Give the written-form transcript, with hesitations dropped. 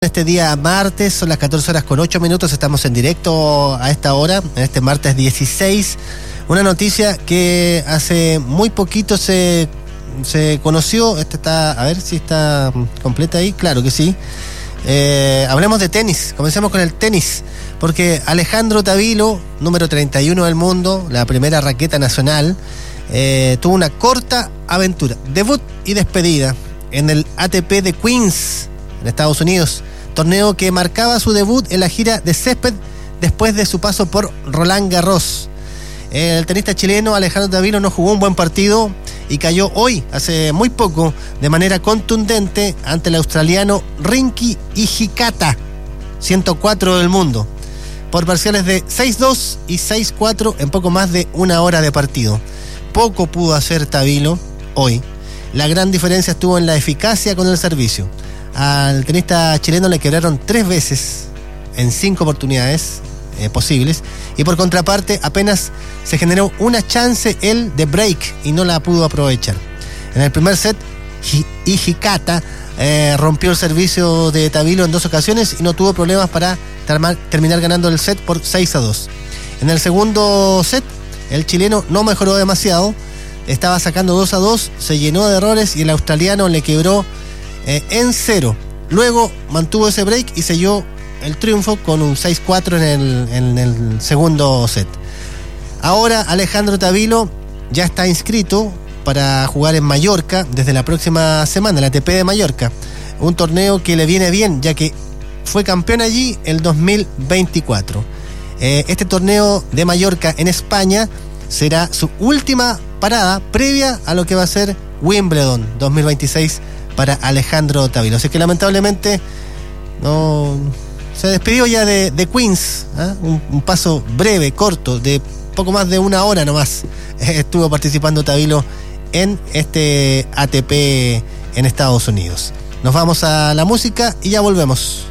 Este día martes, son las 14:08, estamos en directo a esta hora, en este martes 16. Una noticia que hace muy poquito se conoció. A ver si está completa ahí, claro que sí. Hablemos de tenis, comencemos con el tenis, porque Alejandro Tavilo, número 31 del mundo, la primera raqueta nacional, tuvo una corta aventura, debut y despedida en el ATP de Queens, en Estados Unidos, torneo que marcaba su debut en la gira de césped después de su paso por Roland Garros. El tenista chileno Alejandro Tavilo no jugó un buen partido y cayó hoy, hace muy poco, de manera contundente ante el australiano Rinky Hijikata, 104 del mundo, por parciales de 6-2 y 6-4 en poco más de una hora de partido. Poco pudo hacer Tavilo hoy. La gran diferencia estuvo en la eficacia con el servicio. Al tenista chileno le quebraron 3 veces en 5 oportunidades posibles, y por contraparte apenas se generó una chance él de break y no la pudo aprovechar. En el primer set, Hijikata rompió el servicio de Tavilo en 2 ocasiones y no tuvo problemas para terminar ganando el set por 6-2. En el segundo set, el chileno no mejoró demasiado, estaba sacando 2-2, se llenó de errores y el australiano le quebró en 0. Luego mantuvo ese break y selló el triunfo con un 6-4 en el segundo set. Ahora Alejandro Tavilo ya está inscrito para jugar en Mallorca desde la próxima semana, el ATP de Mallorca, un torneo que le viene bien ya que fue campeón allí el 2024. Este torneo de Mallorca en España será su última parada previa a lo que va a ser Wimbledon 2026 para Alejandro Tavilo. Así que lamentablemente no se despidió ya de Queens, un paso breve, corto, de poco más de una hora nomás. Estuvo participando Tavilo en este ATP en Estados Unidos. Nos vamos a la música y ya volvemos.